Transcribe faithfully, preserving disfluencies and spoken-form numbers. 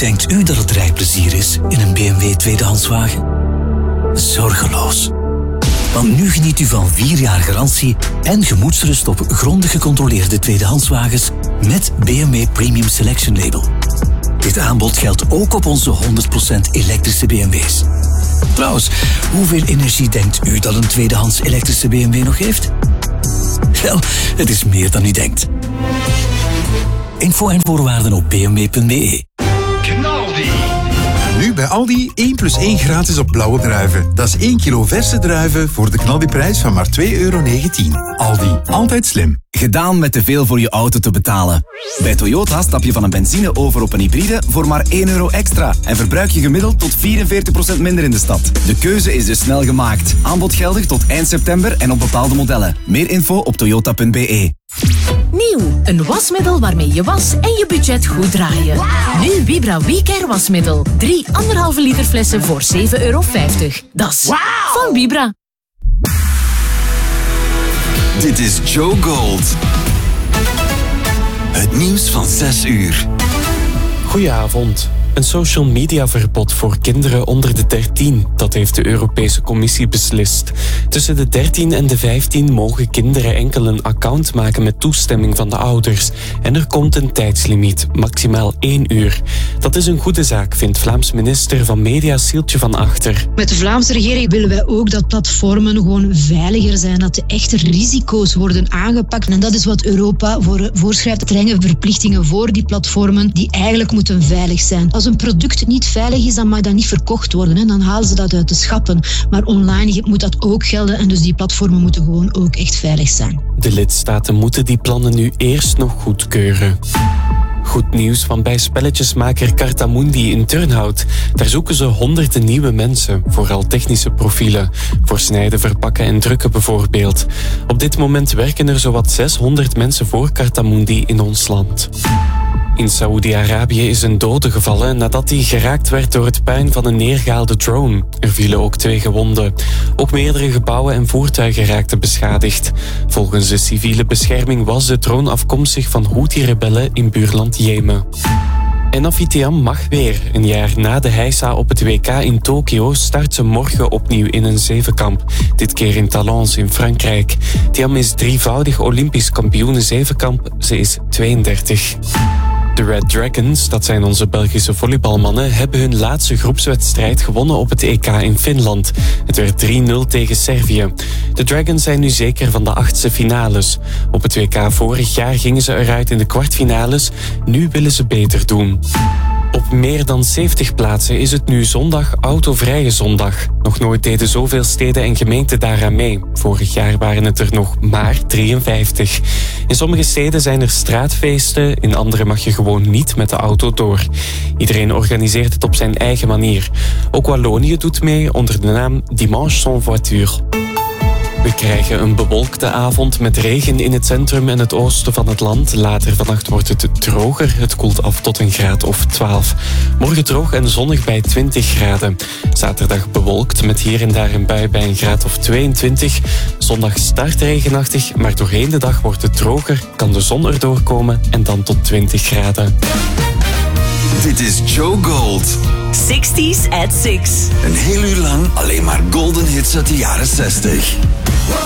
denkt u dat het rijplezier is in een B M W tweedehandswagen? Zorgeloos. Want nu geniet u van vier jaar garantie en gemoedsrust op grondig gecontroleerde tweedehandswagens met B M W Premium Selection Label. Dit aanbod geldt ook op onze honderd procent elektrische B M W's. Trouwens, hoeveel energie denkt u dat een tweedehands elektrische B M W nog heeft? Wel, het is meer dan u denkt. Info en voorwaarden op b m w punt b e. Knaldi! Nu bij Aldi één plus één gratis op blauwe druiven. Dat is één kilo verse druiven voor de Knaldi-prijs van maar twee euro negentien. Aldi, altijd slim. Gedaan met te veel voor je auto te betalen. Bij Toyota stap je van een benzine over op een hybride voor maar één euro extra. En verbruik je gemiddeld tot vierenveertig procent minder in de stad. De keuze is dus snel gemaakt. Aanbod geldig tot eind september en op bepaalde modellen. Meer info op toyota punt b e. Nieuw, een wasmiddel waarmee je was en je budget goed draaien. Wow. Nu Vibra WeCare wasmiddel. Drie anderhalve liter flessen voor zeven euro vijftig. Dat is wow. Van Vibra. Dit is Joe Gold. Het nieuws van zes uur. Goedenavond. Een social media verbod voor kinderen onder de dertien. Dat heeft de Europese Commissie beslist. Tussen de dertien en de vijftien mogen kinderen enkel een account maken met toestemming van de ouders. En er komt een tijdslimiet, maximaal één uur. Dat is een goede zaak, vindt Vlaams minister van Media Sieltje van Achter. Met de Vlaamse regering willen wij ook dat platformen gewoon veiliger zijn. Dat de echte risico's worden aangepakt. En dat is wat Europa voor, voorschrijft. Strenge verplichtingen voor die platformen die eigenlijk moeten veilig zijn. Als een product niet veilig is, dan mag dat niet verkocht worden. Hè. Dan halen ze dat uit de schappen. Maar online moet dat ook gelden en dus die platformen moeten gewoon ook echt veilig zijn. De lidstaten moeten die plannen nu eerst nog goedkeuren. Goed nieuws van bij spelletjesmaker Cartamundi in Turnhout. Daar zoeken ze honderden nieuwe mensen, vooral technische profielen. Voor snijden, verpakken en drukken bijvoorbeeld. Op dit moment werken er zowat zeshonderd mensen voor Cartamundi in ons land. In Saoedi-Arabië is een dode gevallen nadat hij geraakt werd door het puin van een neergehaalde drone. Er vielen ook twee gewonden. Ook meerdere gebouwen en voertuigen raakten beschadigd. Volgens de civiele bescherming was de drone afkomstig van Houthi-rebellen in buurland Jemen. En Afitiam mag weer. Een jaar na de heisa op het W K in Tokio start ze morgen opnieuw in een zevenkamp. Dit keer in Talence in Frankrijk. Tiam is drievoudig Olympisch kampioen zevenkamp. Ze is tweeëndertig. De Red Dragons, dat zijn onze Belgische volleybalmannen, hebben hun laatste groepswedstrijd gewonnen op het E K in Finland. Het werd drie nul tegen Servië. De Dragons zijn nu zeker van de achtste finales. Op het W K vorig jaar gingen ze eruit in de kwartfinales. Nu willen ze beter doen. Op meer dan zeventig plaatsen is het nu zondag autovrije zondag. Nog nooit deden zoveel steden en gemeenten daaraan mee. Vorig jaar waren het er nog maar drieënvijftig. In sommige steden zijn er straatfeesten, in andere mag je gewoon niet met de auto door. Iedereen organiseert het op zijn eigen manier. Ook Wallonië doet mee onder de naam Dimanche sans voiture. We krijgen een bewolkte avond met regen in het centrum en het oosten van het land. Later vannacht wordt het droger. Het koelt af tot een graad of twaalf. Morgen droog en zonnig bij twintig graden. Zaterdag bewolkt met hier en daar een bui bij een graad of tweeëntwintig. Zondag start regenachtig, maar doorheen de dag wordt het droger. Kan de zon erdoor komen en dan tot twintig graden. Dit is Joe Gold. zestig's at six. Een heel uur lang alleen maar golden hits uit de jaren zestig.